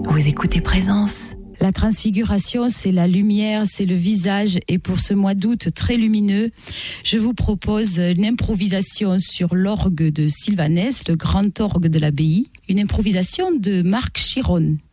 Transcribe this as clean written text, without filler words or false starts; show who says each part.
Speaker 1: Vous écoutez Présence.
Speaker 2: La transfiguration, c'est la lumière, c'est le visage. Et pour ce mois d'août très lumineux, je vous propose une improvisation sur l'orgue de Sylvanès, le grand orgue de l'abbaye. Une improvisation de Marc Chiron.